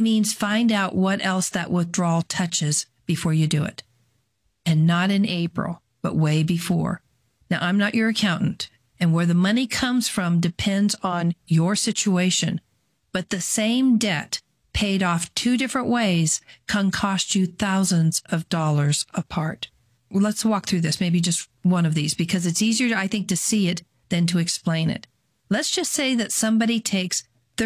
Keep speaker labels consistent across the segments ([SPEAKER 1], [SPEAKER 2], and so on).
[SPEAKER 1] means find out what else that withdrawal touches before you do it. And not in April, but way before. Now, I'm not your accountant, and where the money comes from depends on your situation. But the same debt paid off two different ways can cost you thousands of dollars apart. Well, let's walk through this, maybe just one of these, because it's easier, I think, to see it than to explain it. Let's just say that somebody takes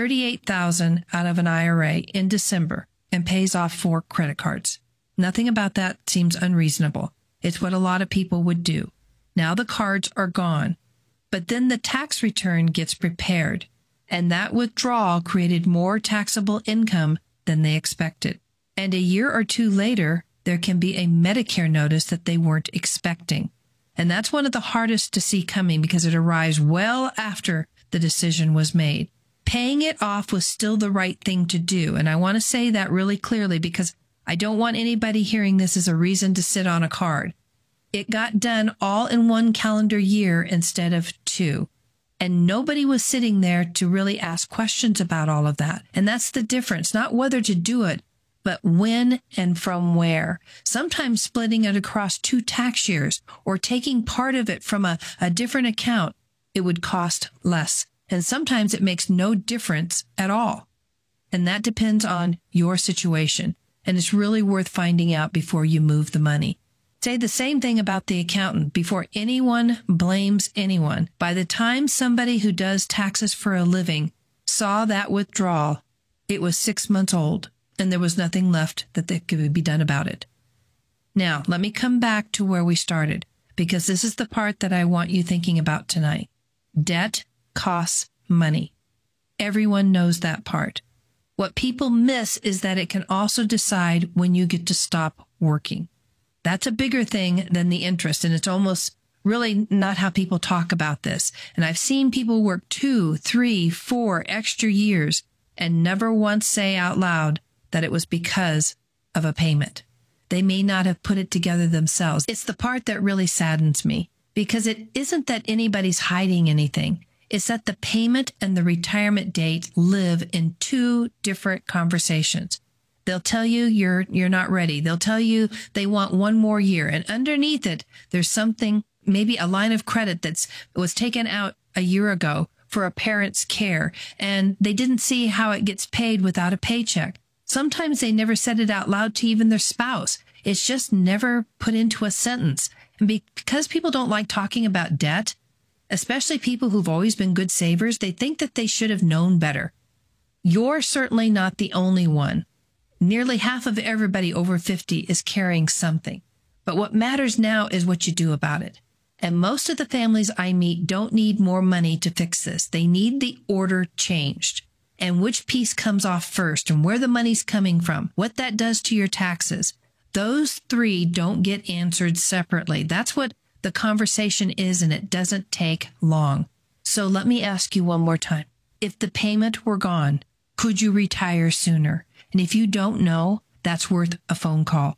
[SPEAKER 1] $38,000 out of an IRA in December and pays off 4 credit cards. Nothing about that seems unreasonable. It's what a lot of people would do. Now the cards are gone, but then the tax return gets prepared, and that withdrawal created more taxable income than they expected. And a year or two later, there can be a Medicare notice that they weren't expecting. And that's one of the hardest to see coming because it arrives well after the decision was made. Paying it off was still the right thing to do. And I want to say that really clearly because I don't want anybody hearing this as a reason to sit on a card. It got done all in 1 calendar year instead of 2. And nobody was sitting there to really ask questions about all of that. And that's the difference, not whether to do it, but when and from where. Sometimes splitting it across 2 tax years or taking part of it from a different account, it would cost less. And sometimes it makes no difference at all. And that depends on your situation. And it's really worth finding out before you move the money. Say the same thing about the accountant. Before anyone blames anyone, by the time somebody who does taxes for a living saw that withdrawal, it was 6 months old, and there was nothing left that could be done about it. Now, let me come back to where we started, because this is the part that I want you thinking about tonight. Debt costs money. Everyone knows that part. What people miss is that it can also decide when you get to stop working. That's a bigger thing than the interest, and it's almost really not how people talk about this. And I've seen people work 2, 3, 4 extra years and never once say out loud that it was because of a payment. They may not have put it together themselves. It's the part that really saddens me, because it isn't that anybody's hiding anything. It's that the payment and the retirement date live in 2 different conversations. They'll tell you you're not ready. They'll tell you they want 1 more year. And underneath it, there's something, maybe a line of credit that was taken out a year ago for a parent's care, and they didn't see how it gets paid without a paycheck. Sometimes they never said it out loud to even their spouse. It's just never put into a sentence. And because people don't like talking about debt, especially people who've always been good savers, they think that they should have known better. You're certainly not the only one. Nearly half of everybody over 50 is carrying something. But what matters now is what you do about it. And most of the families I meet don't need more money to fix this. They need the order changed. And which piece comes off first and where the money's coming from, what that does to your taxes. Those 3 don't get answered separately. That's what the conversation is, and it doesn't take long. So let me ask you one more time. If the payment were gone, could you retire sooner? And if you don't know, that's worth a phone call.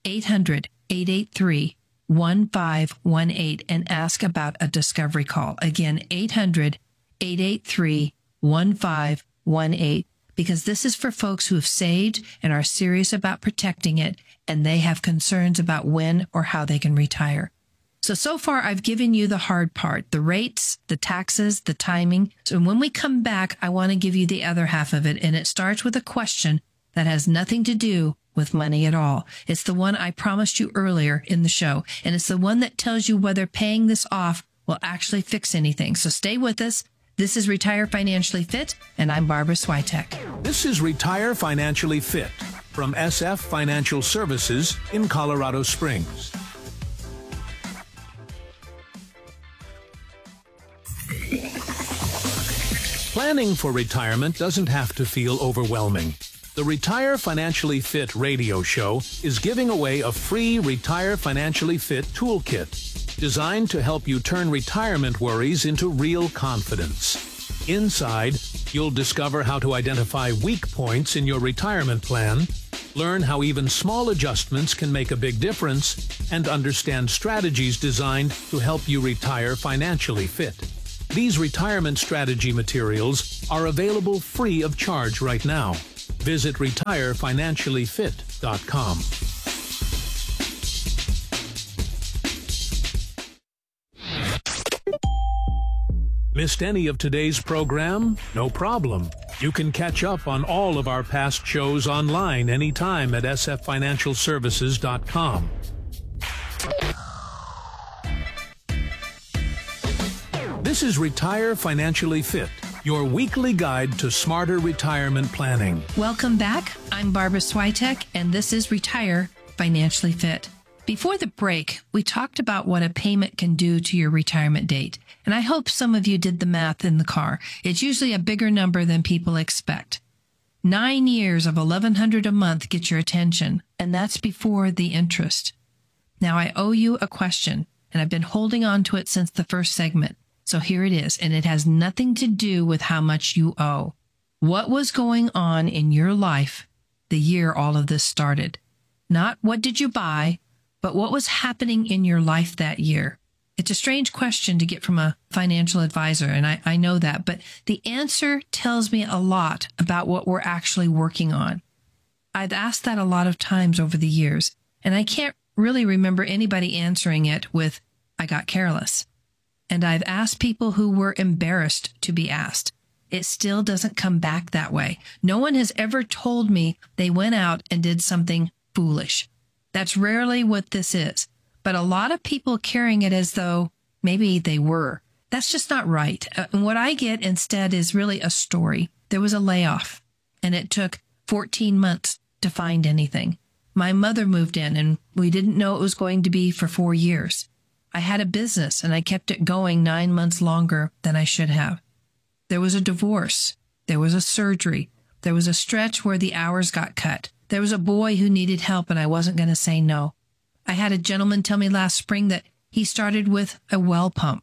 [SPEAKER 1] 800-883-1518 and ask about a discovery call. Again, 800-883-1518, because this is for folks who have saved and are serious about protecting it, and they have concerns about when or how they can retire. So far, I've given you the hard part, the rates, the taxes, the timing. So when we come back, I want to give you the other half of it, and it starts with a question that has nothing to do with money at all. It's the one I promised you earlier in the show, and it's the one that tells you whether paying this off will actually fix anything. So stay with us. This is Retire Financially Fit, and I'm Barbara Swiatek.
[SPEAKER 2] This is Retire Financially Fit from SF Financial Services in Colorado Springs. Planning for retirement doesn't have to feel overwhelming. The Retire Financially Fit radio show is giving away a free Retire Financially Fit toolkit designed to help you turn retirement worries into real confidence. Inside, you'll discover how to identify weak points in your retirement plan, learn how even small adjustments can make a big difference, and understand strategies designed to help you retire financially fit. These retirement strategy materials are available free of charge right now. Visit retirefinanciallyfit.com. Missed any of today's program? No problem. You can catch up on all of our past shows online anytime at sffinancialservices.com. This is Retire Financially Fit, your weekly guide to smarter retirement planning.
[SPEAKER 1] Welcome back. I'm Barbara Switek, and this is Retire Financially Fit. Before the break, we talked about what a payment can do to your retirement date. And I hope some of you did the math in the car. It's usually a bigger number than people expect. 9 years of $1,100 a month get your attention, and that's before the interest. Now, I owe you a question, and I've been holding on to it since the first segment. So here it is, and it has nothing to do with how much you owe. What was going on in your life the year all of this started? Not what did you buy, but what was happening in your life that year? It's a strange question to get from a financial advisor, and I know that, but the answer tells me a lot about what we're actually working on. I've asked that a lot of times over the years, and I can't really remember anybody answering it with, I got careless. And I've asked people who were embarrassed to be asked. It still doesn't come back that way. No one has ever told me they went out and did something foolish. That's rarely what this is. But a lot of people carrying it as though maybe they were. That's just not right. And what I get instead is really a story. There was a layoff, and it took 14 months to find anything. My mother moved in, and we didn't know it was going to be for 4 years. I had a business, and I kept it going 9 months longer than I should have. There was a divorce. There was a surgery. There was a stretch where the hours got cut. There was a boy who needed help, and I wasn't going to say no. I had a gentleman tell me last spring that he started with a well pump,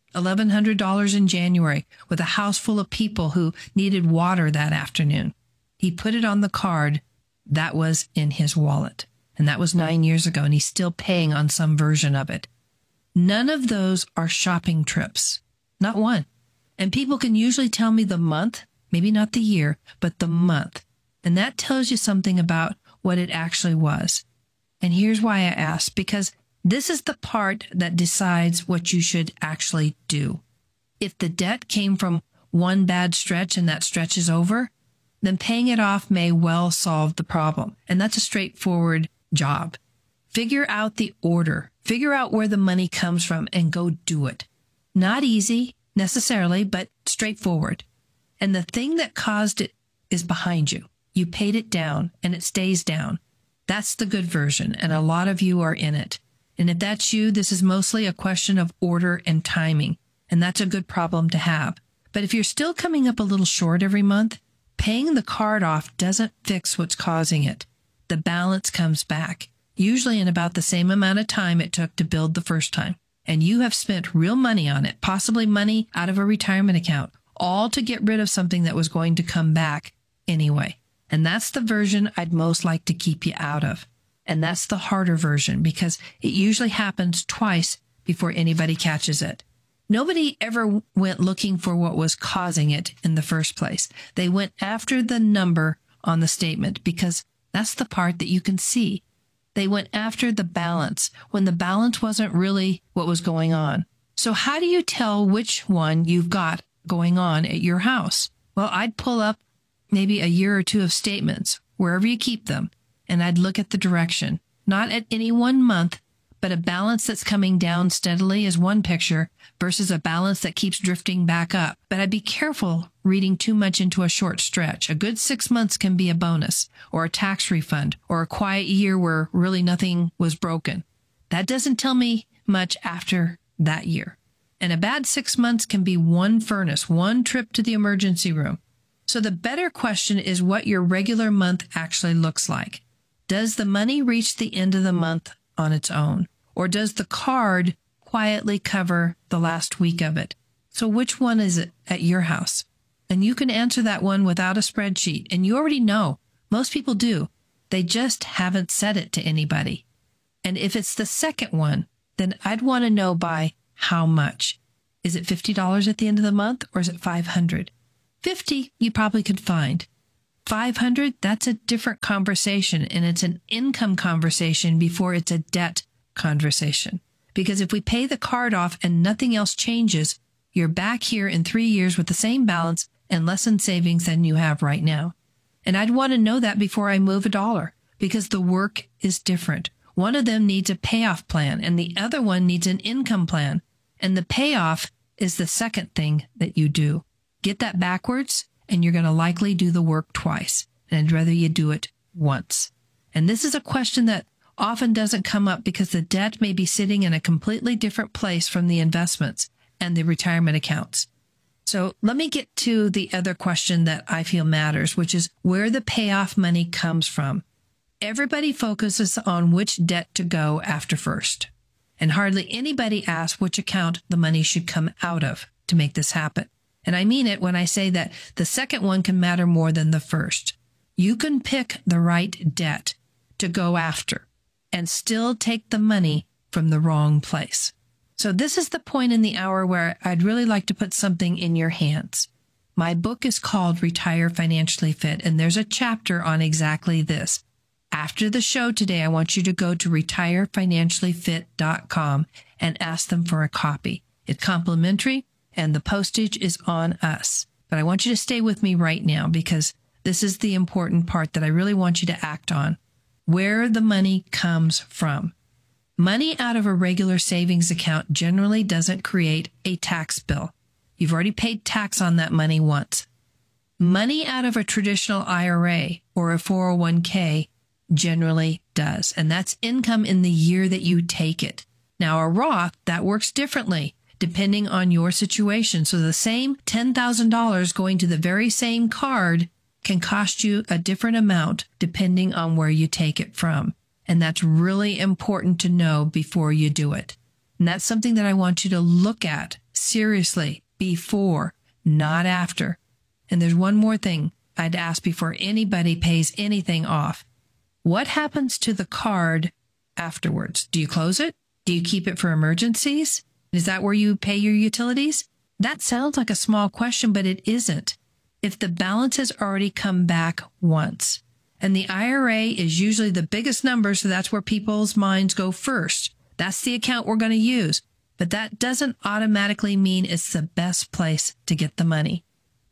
[SPEAKER 1] $1,100 in January, with a house full of people who needed water that afternoon. He put it on the card that was in his wallet, and that was 9 years ago, and he's still paying on some version of it. None of those are shopping trips, not one. And people can usually tell me the month, maybe not the year, but the month. And that tells you something about what it actually was. And here's why I asked, because this is the part that decides what you should actually do. If the debt came from one bad stretch and that stretch is over, then paying it off may well solve the problem. And that's a straightforward job. Figure out the order. Figure out where the money comes from and go do it. Not easy necessarily, but straightforward. And the thing that caused it is behind you. You paid it down and it stays down. That's the good version, and a lot of you are in it. And if that's you, this is mostly a question of order and timing, and that's a good problem to have. But if you're still coming up a little short every month, paying the card off doesn't fix what's causing it. The balance comes back, usually in about the same amount of time it took to build the first time. And you have spent real money on it, possibly money out of a retirement account, all to get rid of something that was going to come back anyway. And that's the version I'd most like to keep you out of. And that's the harder version because it usually happens twice before anybody catches it. Nobody ever went looking for what was causing it in the first place. They went after the number on the statement because that's the part that you can see. They went after the balance when the balance wasn't really what was going on. So how do you tell which one you've got going on at your house? Well, I'd pull up maybe a year or two of statements, wherever you keep them, and I'd look at the direction. Not at any one month, but a balance that's coming down steadily is one picture versus a balance that keeps drifting back up. But I'd be careful reading too much into a short stretch. A good 6 months can be a bonus, or a tax refund, or a quiet year where really nothing was broken. That doesn't tell me much after that year. And a bad 6 months can be one furnace, one trip to the emergency room. So the better question is what your regular month actually looks like. Does the money reach the end of the month on its own? Or does the card quietly cover the last week of it? So which one is it at your house? And you can answer that one without a spreadsheet. And you already know. Most people do. They just haven't said it to anybody. And if it's the second one, then I'd want to know by how much. Is it $50 at the end of the month or is it $500? $50 you probably could find. $500, that's a different conversation, and it's an income conversation before it's a debt conversation. Because if we pay the card off and nothing else changes, you're back here in 3 years with the same balance and less in savings than you have right now. And I'd want to know that before I move a dollar, because the work is different. One of them needs a payoff plan, and the other one needs an income plan. And the payoff is the second thing that you do. Get that backwards, and you're going to likely do the work twice. And I'd rather you do it once. And this is a question that often doesn't come up because the debt may be sitting in a completely different place from the investments and the retirement accounts. So let me get to the other question that I feel matters, which is where the payoff money comes from. Everybody focuses on which debt to go after first. And hardly anybody asks which account the money should come out of to make this happen. And I mean it when I say that the second one can matter more than the first. You can pick the right debt to go after and still take the money from the wrong place. So this is the point in the hour where I'd really like to put something in your hands. My book is called Retire Financially Fit, and there's a chapter on exactly this. After the show today, I want you to go to retirefinanciallyfit.com and ask them for a copy. It's complimentary, and the postage is on us. But I want you to stay with me right now because this is the important part that I really want you to act on. Where the money comes from. Money out of a regular savings account generally doesn't create a tax bill. You've already paid tax on that money once. Money out of a traditional IRA or a 401k generally does, and that's income in the year that you take it. Now, a Roth, that works differently depending on your situation. So the same $10,000 going to the very same card can cost you a different amount depending on where you take it from. And that's really important to know before you do it. And that's something that I want you to look at seriously before, not after. And there's one more thing I'd ask before anybody pays anything off. What happens to the card afterwards? Do you close it? Do you keep it for emergencies? Is that where you pay your utilities? That sounds like a small question, but it isn't. If the balance has already come back once, and the IRA is usually the biggest number, so that's where people's minds go first. That's the account we're going to use. But that doesn't automatically mean it's the best place to get the money.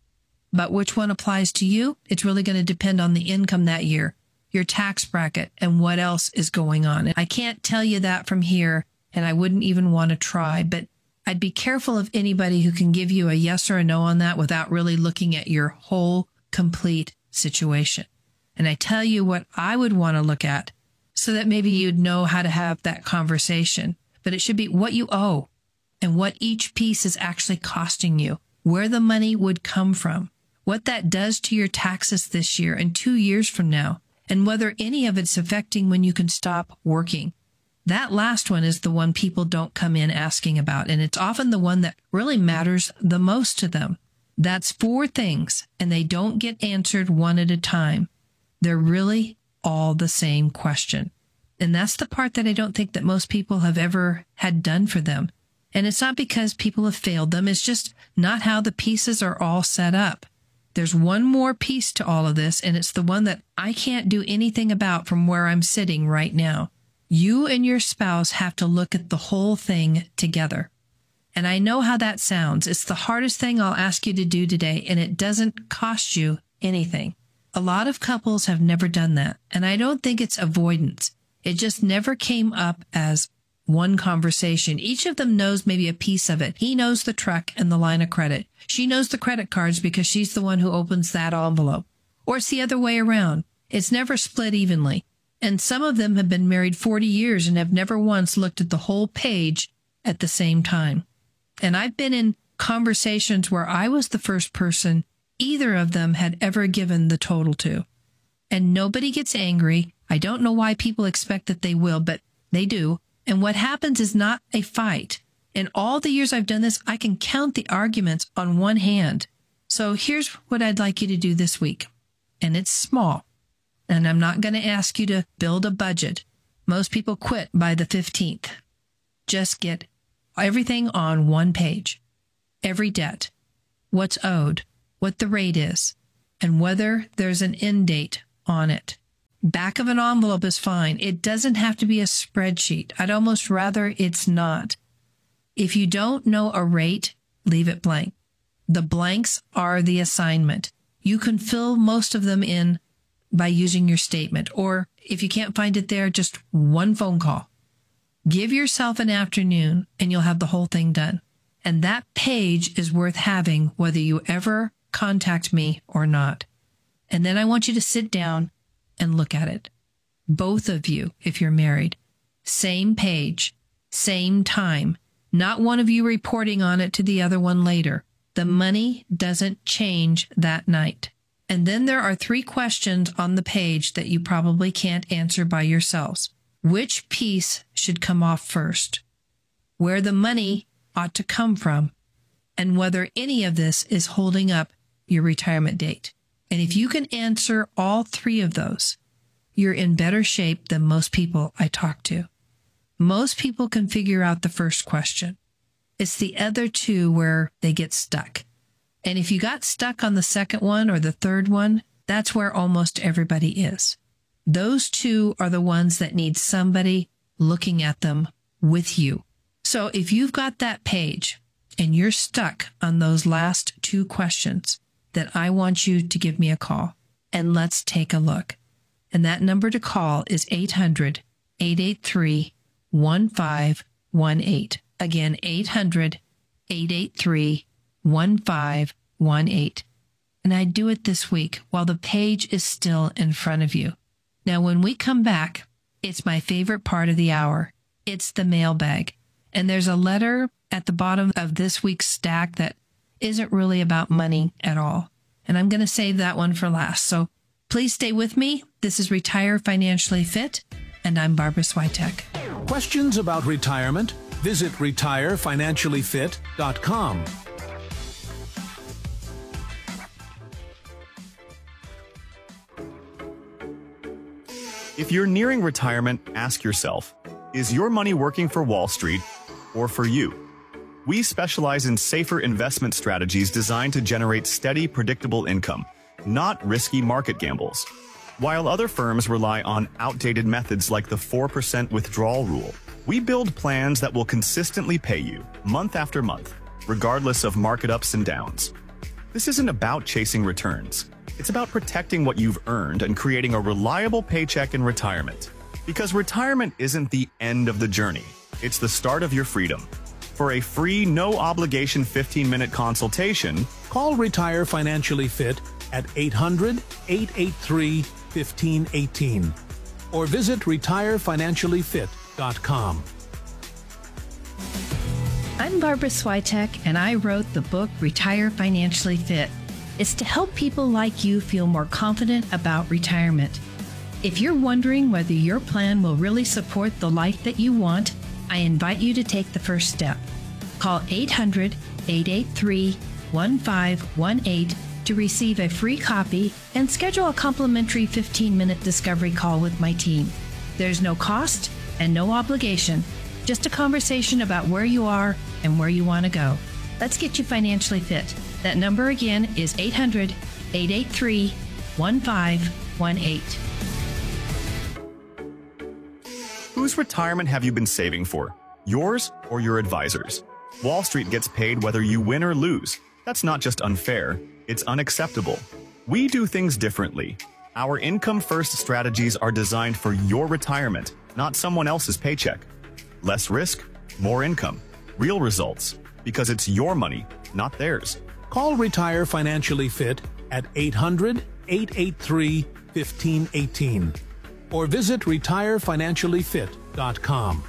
[SPEAKER 1] But which one applies to you? It's really going to depend on the income that year, your tax bracket, and what else is going on. I can't tell you that from here, and I wouldn't even want to try, but I'd be careful of anybody who can give you a yes or a no on that without really looking at your whole, complete situation. And I tell you what I would want to look at so that maybe you'd know how to have that conversation. But it should be what you owe and what each piece is actually costing you, where the money would come from, what that does to your taxes this year and 2 years from now, and whether any of it's affecting when you can stop working. That last one is the one people don't come in asking about, and it's often the one that really matters the most to them. That's 4 things, and they don't get answered one at a time. They're really all the same question. And that's the part that I don't think that most people have ever had done for them. And it's not because people have failed them. It's just not how the pieces are all set up. There's one more piece to all of this, and it's the one that I can't do anything about from where I'm sitting right now. You and your spouse have to look at the whole thing together. And I know how that sounds. It's the hardest thing I'll ask you to do today, and it doesn't cost you anything. A lot of couples have never done that, and I don't think it's avoidance. It just never came up as one conversation. Each of them knows maybe a piece of it. He knows the truck and the line of credit. She knows the credit cards because she's the one who opens that envelope. Or it's the other way around. It's never split evenly. And some of them have been married 40 years and have never once looked at the whole page at the same time. And I've been in conversations where I was the first person either of them had ever given the total to. And nobody gets angry. I don't know why people expect that they will, but they do. And what happens is not a fight. In all the years I've done this, I can count the arguments on one hand. So here's what I'd like you to do this week. And it's small. And I'm not going to ask you to build a budget. Most people quit by the 15th. Just get everything on one page. Every debt, what's owed, what the rate is, and whether there's an end date on it. Back of an envelope is fine. It doesn't have to be a spreadsheet. I'd almost rather it's not. If you don't know a rate, leave it blank. The blanks are the assignment. You can fill most of them in by using your statement, or if you can't find it there, just one phone call. Give yourself an afternoon and you'll have the whole thing done. And that page is worth having whether you ever contact me or not. And then I want you to sit down and look at it. Both of you, if you're married. Same page, same time. Not one of you reporting on it to the other one later. The money doesn't change that night. And then there are 3 questions on the page that you probably can't answer by yourselves. Which piece should come off first? Where the money ought to come from? And whether any of this is holding up your retirement date. And if you can answer all 3 of those, you're in better shape than most people I talk to. Most people can figure out the first question. It's the other 2 where they get stuck. And if you got stuck on the second one or the third one, that's where almost everybody is. Those 2 are the ones that need somebody looking at them with you. So if you've got that page and you're stuck on those last 2 questions, then I want you to give me a call and let's take a look. And that number to call is 800-883-1518. Again, 800-883-1518. And I do it this week while the page is still in front of you. Now, when we come back, it's my favorite part of the hour. It's the mailbag. And there's a letter at the bottom of this week's stack that isn't really about money at all. And I'm going to save that one for last. So please stay with me. This is Retire Financially Fit, and I'm Barbara Swiatek.
[SPEAKER 2] Questions about retirement? Visit retirefinanciallyfit.com.
[SPEAKER 3] If you're nearing retirement, ask yourself, is your money working for Wall Street or for you? We specialize in safer investment strategies designed to generate steady, predictable income, not risky market gambles. While other firms rely on outdated methods like the 4% withdrawal rule, we build plans that will consistently pay you, month after month, regardless of market ups and downs. This isn't about chasing returns. It's about protecting what you've earned and creating a reliable paycheck in retirement. Because retirement isn't the end of the journey. It's the start of your freedom. For a free, no-obligation 15-minute consultation,
[SPEAKER 2] call Retire Financially Fit at 800-883-1518 or visit retirefinanciallyfit.com.
[SPEAKER 1] I'm Barbara Swiatek, and I wrote the book Retire Financially Fit. It's to help people like you feel more confident about retirement. If you're wondering whether your plan will really support the life that you want, I invite you to take the first step. Call 800-883-1518 to receive a free copy and schedule a complimentary 15-minute discovery call with my team. There's no cost and no obligation, just a conversation about where you are and where you want to go. Let's get you financially fit. That number again is 800-883-1518.
[SPEAKER 3] Whose retirement have you been saving for? Yours or your advisor's? Wall Street gets paid whether you win or lose. That's not just unfair, it's unacceptable. We do things differently. Our income-first strategies are designed for your retirement, not someone else's paycheck. Less risk, more income, real results, because it's your money, not theirs.
[SPEAKER 2] Call Retire Financially Fit at 800-883-1518 or visit retirefinanciallyfit.com.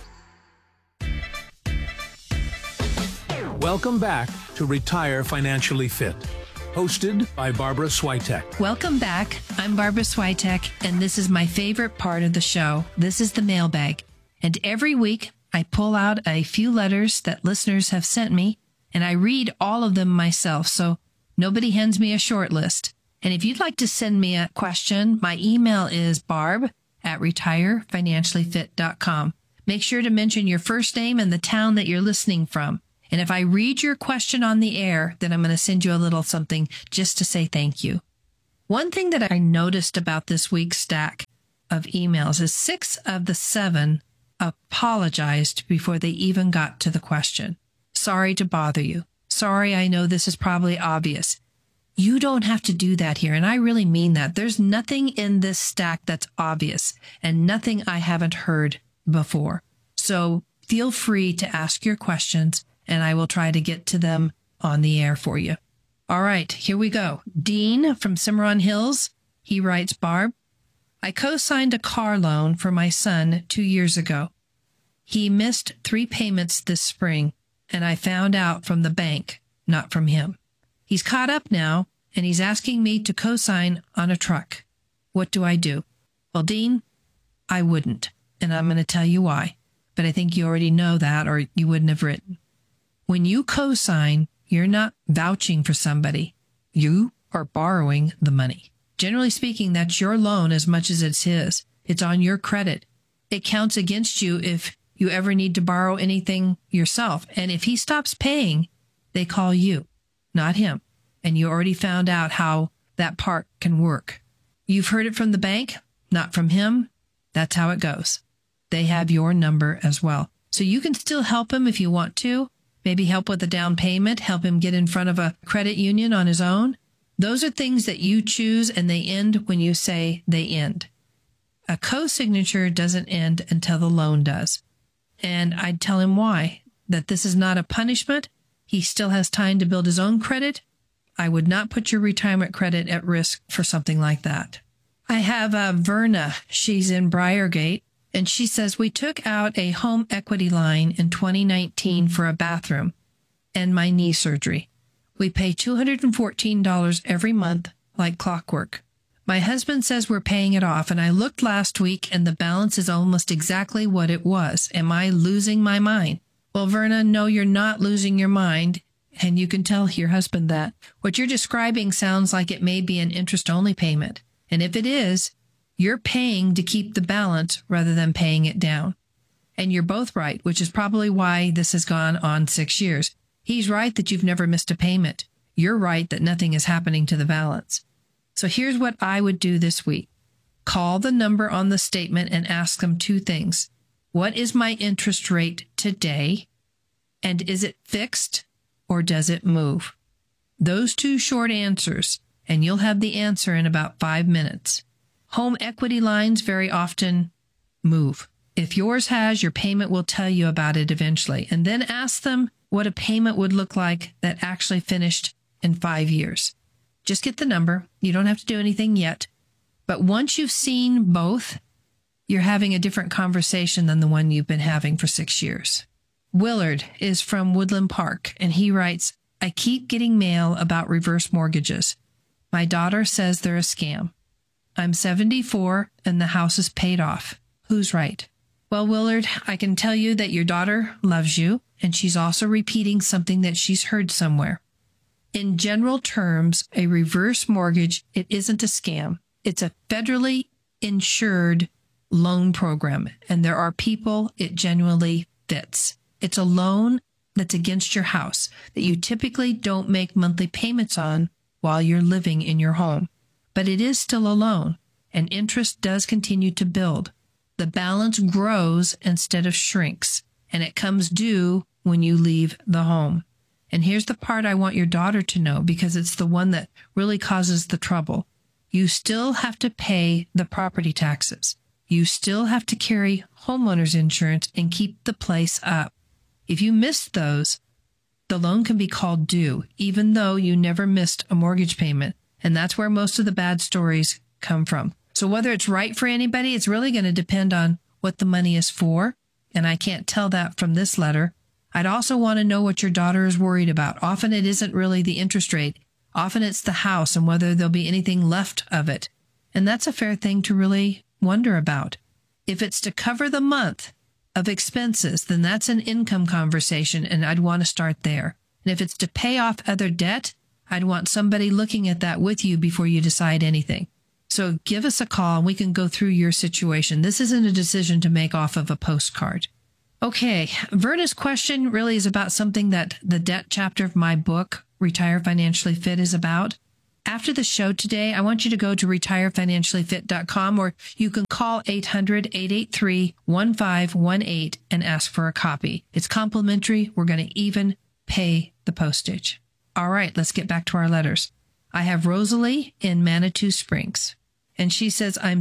[SPEAKER 2] Welcome back to Retire Financially Fit, hosted by Barbara Swiatek.
[SPEAKER 1] Welcome back. I'm Barbara Swiatek, and this is my favorite part of the show. This is the mailbag. And every week, I pull out a few letters that listeners have sent me, and I read all of them myself, so nobody hands me a short list. And if you'd like to send me a question, my email is barb@retirefinanciallyfit.com. Make sure to mention your first name and the town that you're listening from. And if I read your question on the air, then I'm going to send you a little something just to say thank you. One thing that I noticed about this week's stack of emails is 6 of the 7 apologized before they even got to the question. Sorry to bother you. Sorry, I know this is probably obvious. You don't have to do that here, and I really mean that. There's nothing in this stack that's obvious and nothing I haven't heard before. So feel free to ask your questions, and I will try to get to them on the air for you. All right, here we go. Dean from Cimarron Hills, he writes, Barb, I co-signed a car loan for my son 2 years ago. He missed 3 payments this spring, and I found out from the bank, not from him. He's caught up now, and he's asking me to co-sign on a truck. What do I do? Well, Dean, I wouldn't, and I'm going to tell you why. But I think you already know that, or you wouldn't have written. When you co-sign, you're not vouching for somebody. You are borrowing the money. Generally speaking, that's your loan as much as it's his. It's on your credit. It counts against you if you ever need to borrow anything yourself. And if he stops paying, they call you, not him. And you already found out how that part can work. You've heard it from the bank, not from him. That's how it goes. They have your number as well. So you can still help him if you want to. Maybe help with a down payment, help him get in front of a credit union on his own. Those are things that you choose, and they end when you say they end. A co-signature doesn't end until the loan does. And I'd tell him why, that this is not a punishment. He still has time to build his own credit. I would not put your retirement credit at risk for something like that. I have Verna. She's in Briargate, and she says, we took out a home equity line in 2019 for a bathroom and my knee surgery. We pay $214 every month like clockwork. My husband says we're paying it off, and I looked last week and the balance is almost exactly what it was. Am I losing my mind? Well, Verna, no, you're not losing your mind, and you can tell your husband that. What you're describing sounds like it may be an interest-only payment, and if it is, you're paying to keep the balance rather than paying it down. And you're both right, which is probably why this has gone on 6 years. He's right that you've never missed a payment. You're right that nothing is happening to the balance. So here's what I would do this week. Call the number on the statement and ask them 2 things. What is my interest rate today? And is it fixed or does it move? Those 2 short answers, and you'll have the answer in about 5 minutes. Home equity lines very often move. If yours has, your payment will tell you about it eventually. And then ask them what a payment would look like that actually finished in 5 years. Just get the number. You don't have to do anything yet. But once you've seen both, you're having a different conversation than the one you've been having for 6 years. Willard is from Woodland Park, and he writes, I keep getting mail about reverse mortgages. My daughter says they're a scam. I'm 74 and the house is paid off. Who's right? Well, Willard, I can tell you that your daughter loves you, and she's also repeating something that she's heard somewhere. In general terms, a reverse mortgage, it isn't a scam. It's a federally insured loan program, and there are people it genuinely fits. It's a loan that's against your house that you typically don't make monthly payments on while you're living in your home. But it is still a loan, and interest does continue to build. The balance grows instead of shrinks, and it comes due when you leave the home. And here's the part I want your daughter to know, because it's the one that really causes the trouble. You still have to pay the property taxes. You still have to carry homeowner's insurance and keep the place up. If you missed those, the loan can be called due, even though you never missed a mortgage payment. And that's where most of the bad stories come from. So whether it's right for anybody, it's really going to depend on what the money is for. And I can't tell that from this letter. I'd also want to know what your daughter is worried about. Often it isn't really the interest rate. Often it's the house and whether there'll be anything left of it. And that's a fair thing to really wonder about. If it's to cover the month of expenses, then that's an income conversation, and I'd want to start there. And if it's to pay off other debt, I'd want somebody looking at that with you before you decide anything. So give us a call and we can go through your situation. This isn't a decision to make off of a postcard. Okay, Verna's question really is about something that the debt chapter of my book, Retire Financially Fit, is about. After the show today, I want you to go to retirefinanciallyfit.com, or you can call 800-883-1518 and ask for a copy. It's complimentary. We're going to even pay the postage. All right, let's get back to our letters. I have Rosalie in Manitou Springs, and she says, I'm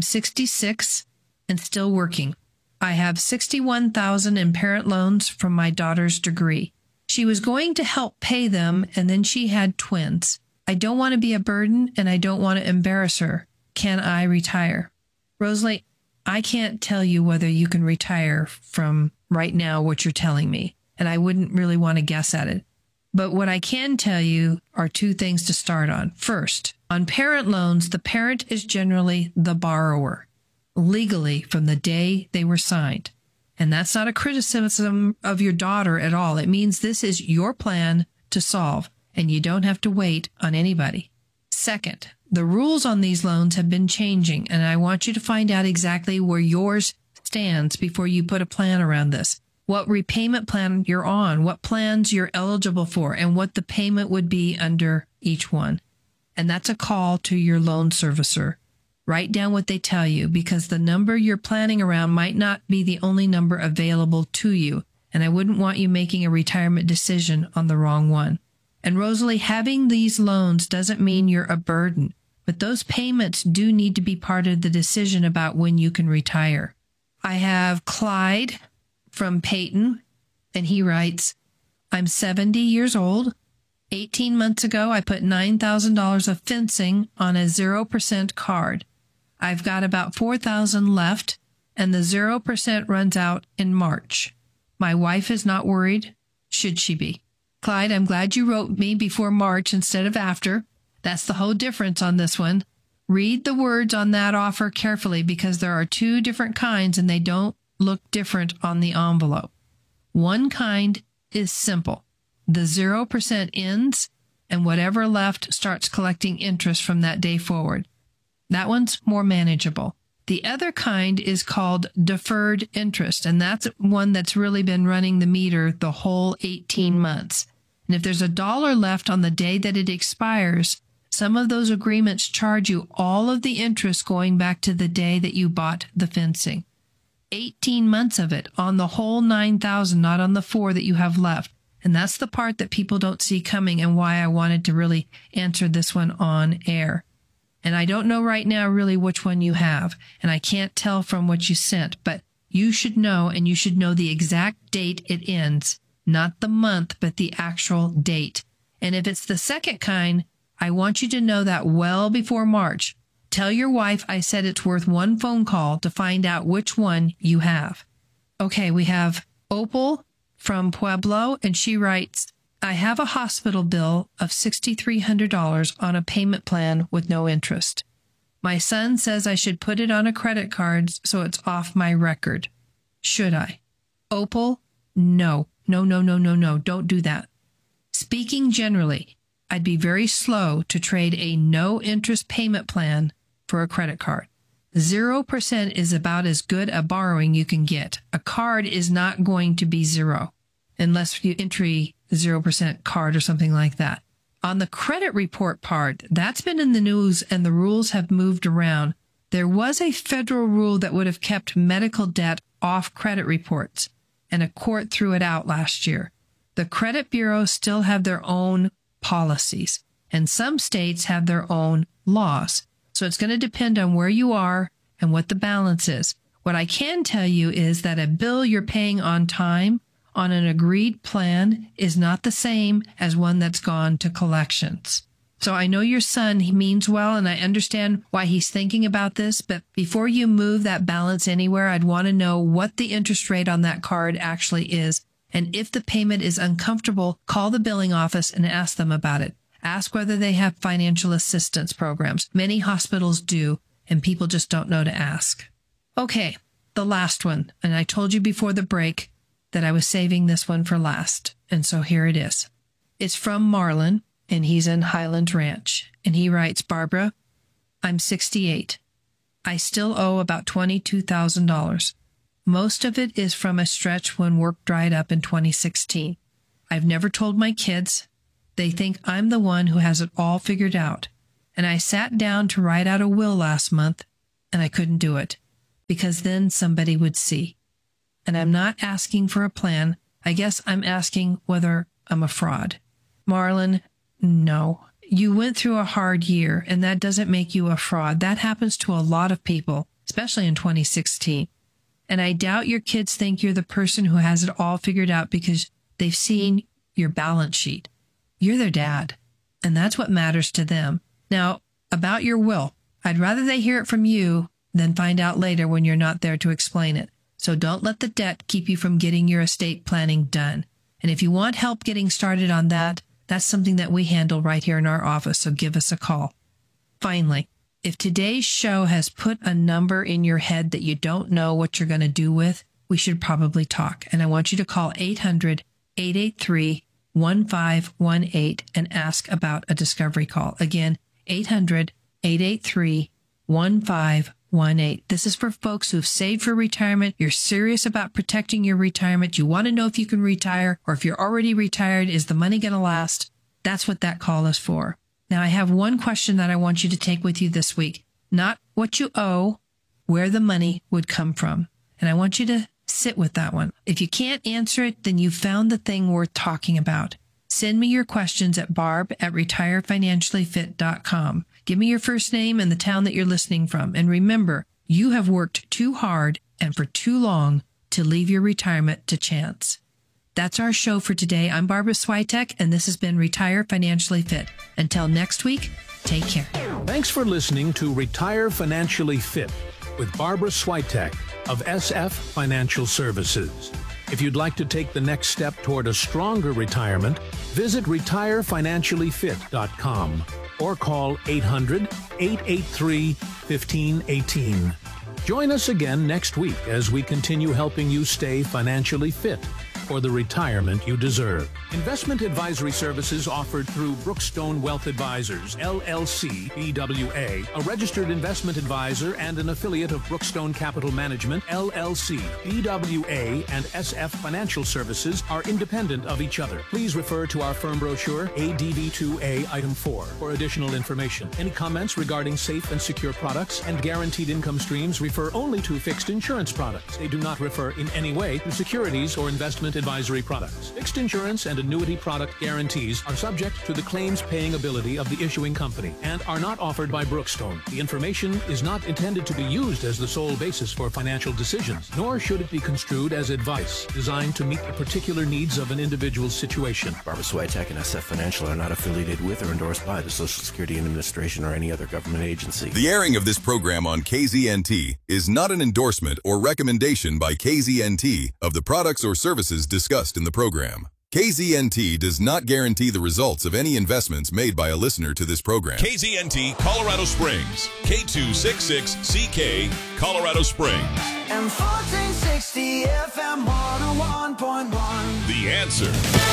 [SPEAKER 1] 66 and still working. I have $61,000 in parent loans from my daughter's degree. She was going to help pay them, and then she had twins. I don't want to be a burden, and I don't want to embarrass her. Can I retire? Rosalie, I can't tell you whether you can retire from right now what you're telling me, and I wouldn't really want to guess at it. But what I can tell you are two things to start on. First, on parent loans, the parent is generally the borrower, legally from the day they were signed. And that's not a criticism of your daughter at all. It means this is your plan to solve, and you don't have to wait on anybody. Second, the rules on these loans have been changing, and I want you to find out exactly where yours stands before you put a plan around this. What repayment plan you're on, what plans you're eligible for, and what the payment would be under each one. And that's a call to your loan servicer. Write down what they tell you, because the number you're planning around might not be the only number available to you, and I wouldn't want you making a retirement decision on the wrong one. And Rosalie, having these loans doesn't mean you're a burden, but those payments do need to be part of the decision about when you can retire. I have Clyde from Peyton, and he writes, I'm 70 years old. 18 months ago, I put $9,000 of fencing on a 0% card. I've got about $4,000 left, and the 0% runs out in March. My wife is not worried. Should she be? Clyde, I'm glad you wrote me before March instead of after. That's the whole difference on this one. Read the words on that offer carefully, because there are two different kinds and they don't look different on the envelope. One kind is simple. The 0% ends, and whatever left starts collecting interest from that day forward. That one's more manageable. The other kind is called deferred interest, and that's one that's really been running the meter the whole 18 months. And if there's $1 left on the day that it expires, some of those agreements charge you all of the interest going back to the day that you bought the fencing. 18 months of it on the whole $9,000, not on the $4,000 that you have left. And that's the part that people don't see coming, and why I wanted to really answer this one on air. And I don't know right now really which one you have, and I can't tell from what you sent, but you should know, and you should know the exact date it ends, not the month, but the actual date. And if it's the second kind, I want you to know that well before March. Tell your wife I said it's worth one phone call to find out which one you have. Okay, we have Opal from Pueblo, and she writes, I have a hospital bill of $6,300 on a payment plan with no interest. My son says I should put it on a credit card so it's off my record. Should I? Opal, no. No, don't do that. Speaking generally, I'd be very slow to trade a no-interest payment plan for a credit card. 0% is about as good a borrowing you can get. A card is not going to be zero unless you entry 0% card or something like that. On the credit report part, that's been in the news and the rules have moved around. There was a federal rule that would have kept medical debt off credit reports, and a court threw it out last year. The credit bureaus still have their own policies, and some states have their own laws. So it's going to depend on where you are and what the balance is. What I can tell you is that a bill you're paying on time on an agreed plan is not the same as one that's gone to collections. So I know your son, he means well, and I understand why he's thinking about this, but before you move that balance anywhere, I'd want to know what the interest rate on that card actually is. And if the payment is uncomfortable, call the billing office and ask them about it. Ask whether they have financial assistance programs. Many hospitals do, and people just don't know to ask. Okay, the last one. And I told you before the break that I was saving this one for last. And so here it is. It's from Marlon, and he's in Highland Ranch. And he writes, Barbara, I'm 68. I still owe about $22,000. Most of it is from a stretch when work dried up in 2016. I've never told my kids. They think I'm the one who has it all figured out. And I sat down to write out a will last month, and I couldn't do it because then somebody would see. And I'm not asking for a plan. I guess I'm asking whether I'm a fraud. Marlon, no. You went through a hard year, and that doesn't make you a fraud. That happens to a lot of people, especially in 2016. And I doubt your kids think you're the person who has it all figured out because they've seen your balance sheet. You're their dad, and that's what matters to them. Now, about your will, I'd rather they hear it from you than find out later when you're not there to explain it. So don't let the debt keep you from getting your estate planning done. And if you want help getting started on that, that's something that we handle right here in our office, so give us a call. Finally, if today's show has put a number in your head that you don't know what you're going to do with, we should probably talk. And I want you to call 800-883-1518 and ask about a discovery call. Again, 800-883-1518. This is for folks who've saved for retirement. You're serious about protecting your retirement. You want to know if you can retire, or if you're already retired, is the money going to last? That's what that call is for. Now, I have one question that I want you to take with you this week. Not what you owe, where the money would come from. And I want you to sit with that one. If you can't answer it, then you found the thing worth talking about. Send me your questions at barb@retirefinanciallyfit.com. Give me your first name and the town that you're listening from. And remember, you have worked too hard and for too long to leave your retirement to chance. That's our show for today. I'm Barbara Swiatek, and this has been Retire Financially Fit. Until next week, take care.
[SPEAKER 2] Thanks for listening to Retire Financially Fit with Barbara Swiatek of SF Financial Services. If you'd like to take the next step toward a stronger retirement, visit retirefinanciallyfit.com or call 800-883-1518. Join us again next week as we continue helping you stay financially fit for the retirement you deserve. Investment advisory services offered through Brookstone Wealth Advisors, LLC, BWA, a registered investment advisor and an affiliate of Brookstone Capital Management, LLC. BWA and SF Financial Services are independent of each other. Please refer to our firm brochure, ADV2A Item 4, for additional information. Any comments regarding safe and secure products and guaranteed income streams refer only to fixed insurance products. They do not refer in any way to securities or investment advisory products. Fixed insurance and annuity product guarantees are subject to the claims paying ability of the issuing company and are not offered by Brookstone. The information is not intended to be used as the sole basis for financial decisions, nor should it be construed as advice designed to meet the particular needs of an individual's situation.
[SPEAKER 4] Barbara Swiatek and SF Financial are not affiliated with or endorsed by the Social Security Administration or any other government agency.
[SPEAKER 5] The airing of this program on KZNT is not an endorsement or recommendation by KZNT of the products or services discussed in the program. KZNT does not guarantee the results of any investments made by a listener to this program.
[SPEAKER 6] KZNT Colorado Springs, K266CK, Colorado Springs.
[SPEAKER 7] And 1460 FM 101.1.
[SPEAKER 6] The Answer.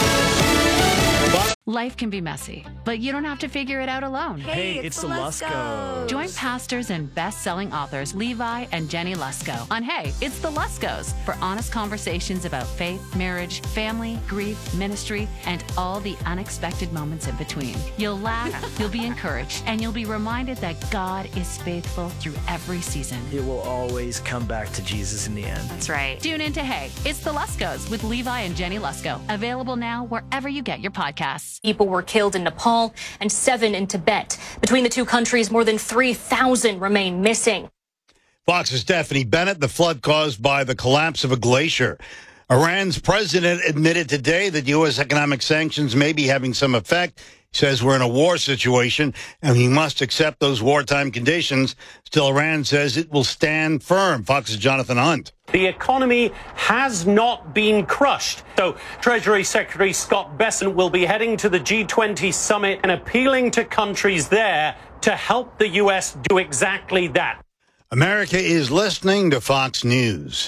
[SPEAKER 8] Life can be messy, but you don't have to figure it out alone.
[SPEAKER 9] Hey, it's the Luskos.
[SPEAKER 8] Join pastors and best-selling authors Levi and Jenny Lusko on Hey, It's the Luskos for honest conversations about faith, marriage, family, grief, ministry, and all the unexpected moments in between. You'll laugh, you'll be encouraged, and you'll be reminded that God is faithful through every season.
[SPEAKER 9] It will always come back to Jesus in the end.
[SPEAKER 8] That's right. Tune in to Hey, It's the Luskos with Levi and Jenny Lusko. Available now wherever you get your podcasts.
[SPEAKER 10] People were killed in Nepal and 7 in Tibet. Between the two countries, more than 3,000 remain missing.
[SPEAKER 11] Fox's Stephanie Bennett, the flood caused by the collapse of a glacier. Iran's president admitted today that U.S. economic sanctions may be having some effect. He says we're in a war situation and we must accept those wartime conditions. Still, Iran says it will stand firm. Fox's Jonathan Hunt.
[SPEAKER 12] The economy has not been crushed. So Treasury Secretary Scott Bessent will be heading to the G20 summit and appealing to countries there to help the U.S. do exactly that.
[SPEAKER 11] America is listening to Fox News.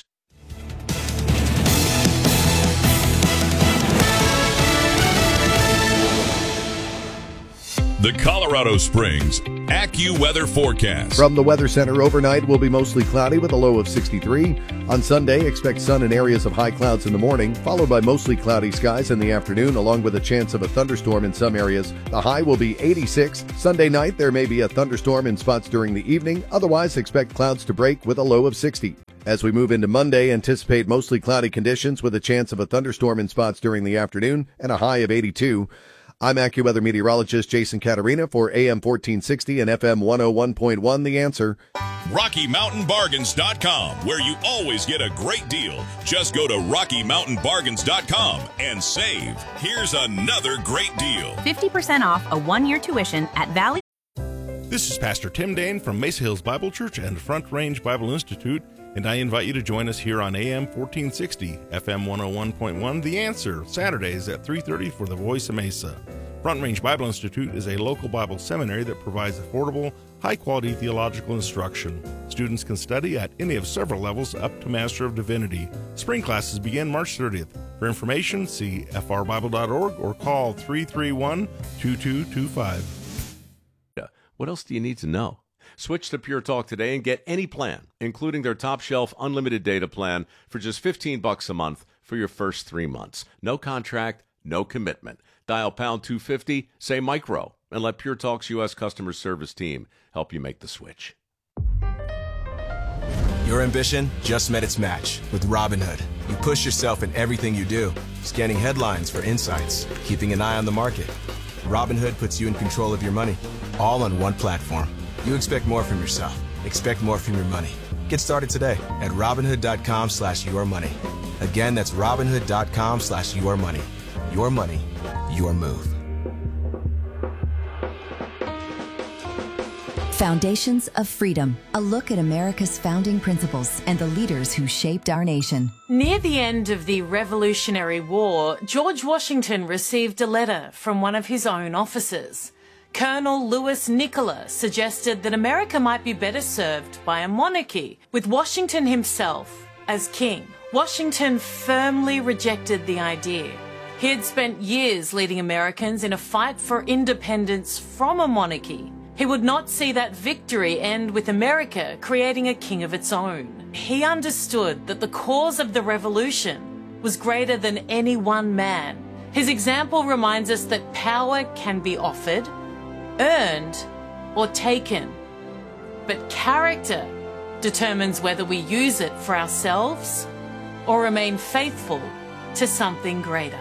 [SPEAKER 6] The Colorado Springs AccuWeather forecast.
[SPEAKER 13] From the Weather Center, overnight will be mostly cloudy with a low of 63. On Sunday, expect sun in areas of high clouds in the morning, followed by mostly cloudy skies in the afternoon, along with a chance of a thunderstorm in some areas. The high will be 86. Sunday night, there may be a thunderstorm in spots during the evening. Otherwise, expect clouds to break with a low of 60. As we move into Monday, anticipate mostly cloudy conditions with a chance of a thunderstorm in spots during the afternoon and a high of 82. I'm AccuWeather meteorologist Jason Caterina for AM 1460 and FM 101.1 The Answer.
[SPEAKER 6] RockyMountainBargains.com, where you always get a great deal. Just go to RockyMountainBargains.com and save. Here's another great deal.
[SPEAKER 14] 50% off a one-year tuition at Valley.
[SPEAKER 15] This is Pastor Tim Dane from Mesa Hills Bible Church and Front Range Bible Institute, and I invite you to join us here on AM 1460, FM 101.1 The Answer, Saturdays at 3:30 for the Voice of Mesa. Front Range Bible Institute is a local Bible seminary that provides affordable, high-quality theological instruction. Students can study at any of several levels up to Master of Divinity. Spring classes begin March 30th. For information, see frbible.org or call 331-2225.
[SPEAKER 16] What else do you need to know? Switch to Pure Talk today and get any plan, including their top-shelf unlimited data plan for just $15 a month for your first 3 months. No contract, no commitment. Dial pound 250, say micro, and let Pure Talk's U.S. customer service team help you make the switch.
[SPEAKER 17] Your ambition just met its match with Robinhood. You push yourself in everything you do, scanning headlines for insights, keeping an eye on the market. Robinhood puts you in control of your money, all on one platform. You expect more from yourself. Expect more from your money. Get started today at Robinhood.com/yourmoney. Again, that's Robinhood.com/yourmoney. Your money, your move.
[SPEAKER 18] Foundations of Freedom, a look at America's founding principles and the leaders who shaped our nation.
[SPEAKER 19] Near the end of the Revolutionary War, George Washington received a letter from one of his own officers. Colonel Louis Nicola suggested that America might be better served by a monarchy, with Washington himself as king. Washington firmly rejected the idea. He had spent years leading Americans in a fight for independence from a monarchy. He would not see that victory end with America creating a king of its own. He understood that the cause of the revolution was greater than any one man. His example reminds us that power can be offered, earned, or taken. But character determines whether we use it for ourselves or remain faithful to something greater.